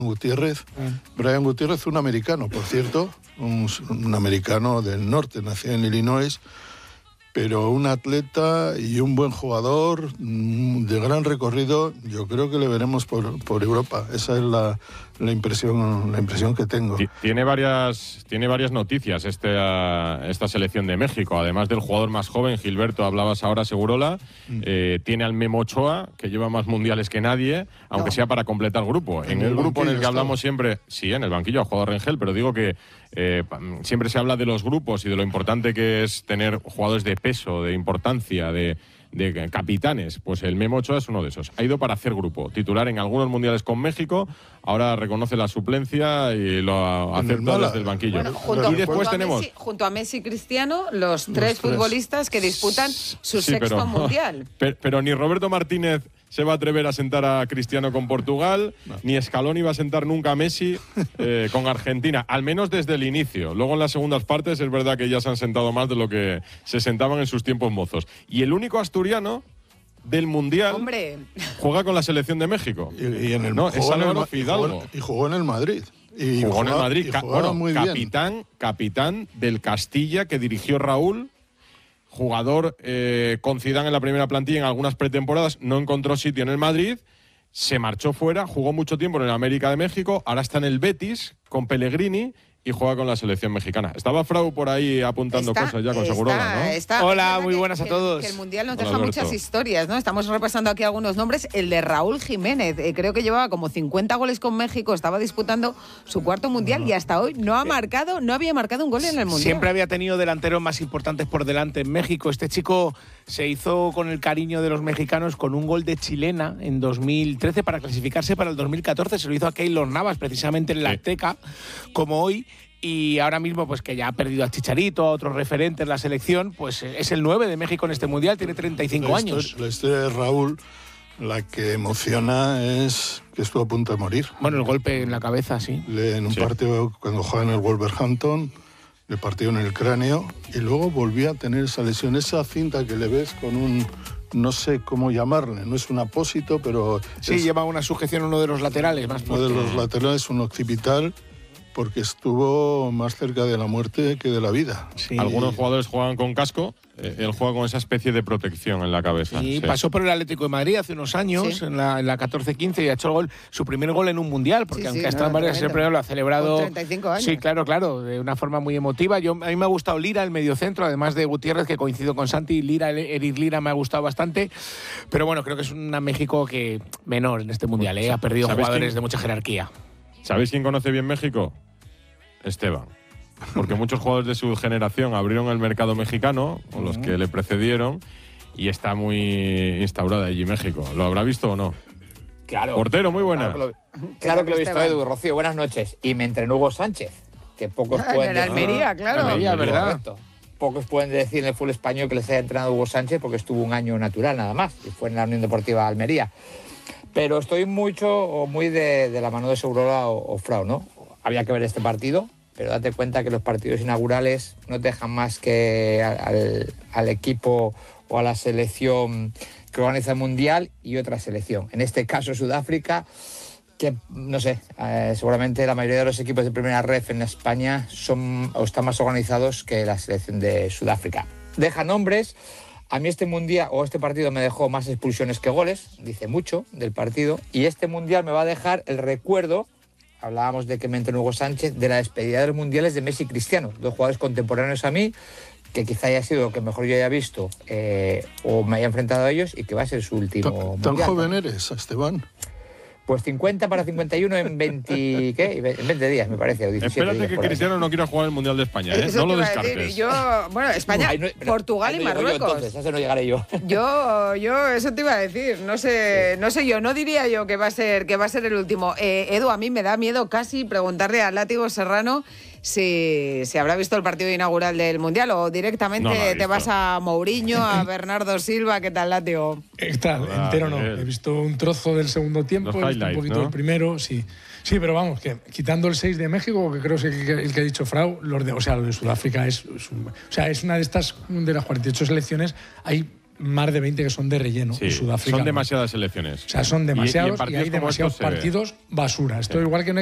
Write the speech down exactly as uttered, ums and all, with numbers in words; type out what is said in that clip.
Gutiérrez, Brian Gutiérrez, un americano, por cierto, un, un americano del norte, nacido en Illinois, pero un atleta y un buen jugador de gran recorrido. Yo creo que le veremos por, por Europa. Esa es la, la impresión la impresión que tengo. Tiene varias tiene varias noticias esta, esta selección de México. Además del jugador más joven, Gilberto, hablabas ahora, Segurola, mm. eh, tiene al Memo Ochoa, que lleva más mundiales que nadie, aunque no. sea para completar el grupo. En, en el un grupo en el que hablamos siempre, sí, en el banquillo ha jugado Rengel, pero digo que eh, siempre se habla de los grupos y de lo importante que es tener jugadores de peso, de importancia, de, de capitanes. Pues el Memo Ochoa es uno de esos. Ha ido para hacer grupo, titular en algunos mundiales con México, ahora reconoce la suplencia y lo acepta desde el banquillo. Bueno, junto, y después junto tenemos Messi, junto a Messi y Cristiano, los tres, los tres futbolistas que disputan su sí, sexto pero, mundial. Pero, pero ni Roberto Martínez se va a atrever a sentar a Cristiano con Portugal, no. ni Scaloni va a sentar nunca a Messi eh, con Argentina, al menos desde el inicio. Luego en las segundas partes es verdad que ya se han sentado más de lo que se sentaban en sus tiempos mozos. Y el único asturiano del Mundial ¡Hombre! juega con la selección de México. Y, y en el, no, es Álvaro Fidalgo. Y jugó en el Madrid. Y jugó jugaba, en el Madrid. Y Ca bueno, muy capitán, bien. capitán del Castilla que dirigió Raúl. Jugador eh, con Zidane en la primera plantilla en algunas pretemporadas, no encontró sitio en el Madrid, se marchó fuera, jugó mucho tiempo en el América de México, ahora está en el Betis con Pellegrini y juega con la selección mexicana. Estaba Frau por ahí apuntando está, cosas ya con está, Segurola, ¿no? Está, Hola, muy que, buenas a todos. Que, que el Mundial nos Hola, deja Alberto. muchas historias, ¿no? Estamos repasando aquí algunos nombres. El de Raúl Jiménez, eh, creo que llevaba como cincuenta goles con México, estaba disputando su cuarto Mundial no. y hasta hoy no ha marcado, no había marcado un gol en el Mundial. Siempre había tenido delanteros más importantes por delante en México. Este chico se hizo con el cariño de los mexicanos con un gol de chilena en dos mil trece para clasificarse para el dos mil catorce. Se lo hizo a Keylor Navas, precisamente en la Azteca, como hoy. Y ahora mismo, pues que ya ha perdido a Chicharito, a otros referentes en la selección, pues es el nueve de México en este Mundial, tiene treinta y cinco la años. Historia, la historia de Raúl, la que emociona es que estuvo a punto de morir. Bueno, el golpe en la cabeza, sí. Le, en un sí. partido, cuando juega en el Wolverhampton, le partió en el cráneo y luego volvió a tener esa lesión, esa cinta que le ves con un... no sé cómo llamarle, no es un apósito, pero... Sí, es, lleva una sujeción en uno de los laterales más fuerte. Uno de los laterales, un occipital, porque estuvo más cerca de la muerte que de la vida. Sí. Algunos jugadores juegan con casco, eh, él juega con esa especie de protección en la cabeza. Sí, sí. pasó por el Atlético de Madrid hace unos años, sí. en la, en la catorce quince, y ha hecho el gol, su primer gol en un Mundial, porque sí, aunque sí, ha estado en varias siempre lo ha celebrado... Con treinta y cinco años. Sí, claro, claro, de una forma muy emotiva. Yo, a mí me ha gustado Lira, el mediocentro, además de Gutiérrez, que coincido con Santi. Lira, Eric Lira me ha gustado bastante, pero bueno, creo que es una México que menor en este Mundial, ¿eh? Ha perdido jugadores quién? de mucha jerarquía. ¿Sabéis quién conoce bien México? Esteban. Porque muchos jugadores de su generación abrieron el mercado mexicano, o los que le precedieron, y está muy instaurada allí México. ¿Lo habrá visto o no? Claro. Portero, muy buena. Claro que lo, claro que lo he visto, Edu. Rocío, buenas noches. Y me entrenó Hugo Sánchez, que pocos pueden decir. En Almería, claro. Almería, ¿verdad? Correcto. Pocos pueden decir en el fútbol español que les haya entrenado Hugo Sánchez porque estuvo un año natural nada más, y fue en la Unión Deportiva Almería. Pero estoy mucho o muy de, de la mano de Segurola o, o Frau, ¿no? Había que ver este partido, pero date cuenta que los partidos inaugurales no dejan más que al, al equipo o a la selección que organiza el Mundial y otra selección. En este caso Sudáfrica, que no sé, eh, seguramente la mayoría de los equipos de primera ref en España son o están más organizados que la selección de Sudáfrica. Deja nombres. A mí este Mundial o este partido me dejó más expulsiones que goles, dice mucho del partido, y este Mundial me va a dejar el recuerdo. Hablábamos de que me entrenó Hugo Sánchez, de la despedida de los mundiales de Messi y Cristiano, dos jugadores contemporáneos a mí, que quizá haya sido lo que mejor yo haya visto eh, o me haya enfrentado a ellos y que va a ser su último ¿Tan, mundial. ¿Tan joven eres, Esteban? Pues cincuenta para cincuenta y uno en veinte, ¿qué? En veinte días, me parece. O diecisiete Espérate días, que Cristiano no quiera jugar el Mundial de España, ¿eh? Eso No lo te iba a descartes. decir. Yo, bueno, España, Ay, no, pero, Portugal ay, y no Marruecos. Yo, entonces, a eso no llegaré yo. Yo, yo, eso te iba a decir. No sé, no sé yo, no diría yo que va a ser, que va a ser el último. Eh, Edu, a mí me da miedo casi preguntarle a Látigo Serrano si, si habrá visto el partido inaugural del Mundial o directamente no, no te vas a Mourinho, a Bernardo Silva. ¿Qué tal, Látigo? Está, Ah, entero no. bien. He visto un trozo del segundo tiempo, Los he visto un highlights, poquito ¿no? del primero, sí. Sí, pero vamos, que quitando el seis de México, que creo que es el que, el que ha dicho Frau, los de, o sea, lo de Sudáfrica es, es un, o sea, es una de estas, de las cuarenta y ocho selecciones, hay más de veinte que son de relleno. Sí, y Sudáfrica son no. demasiadas selecciones. O sea, son Y- y en demasiados y, partidos hay como demasiados estos se ve. partidos basura. Esto Sí. igual que